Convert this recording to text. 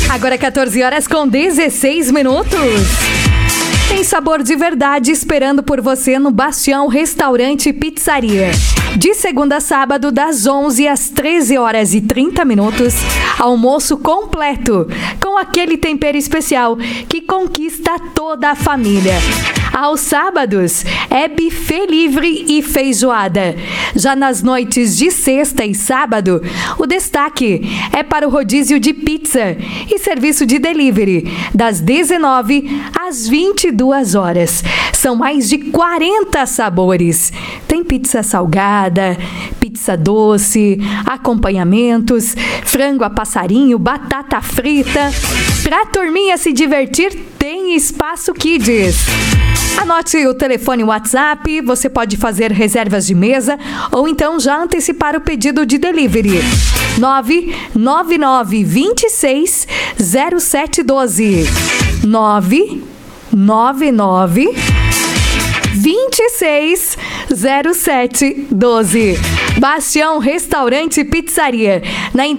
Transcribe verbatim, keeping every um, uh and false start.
Agora quatorze horas com dezesseis minutos. Tem sabor de verdade esperando por você no Bastião Restaurante e Pizzaria. De segunda a sábado, das onze às treze horas e trinta minutos, almoço completo, com aquele tempero especial que conquista toda a família. Aos sábados, é buffet livre e feijoada. Já nas noites de sexta e sábado, o destaque é para o rodízio de pizza e serviço de delivery, das dezenove às vinte e duas horas. São mais de quarenta sabores. Tem pizza salgada, pizza doce, acompanhamentos, frango a passarinho, batata frita. Pra turminha se divertir, tem Espaço Kids. Anote o telefone WhatsApp, você pode fazer reservas de mesa ou então já antecipar o pedido de delivery. nove nove nove, dois seis, zero sete um dois. nove nove nove, dois seis, zero sete um dois. Bastião Restaurante e Pizzaria. Na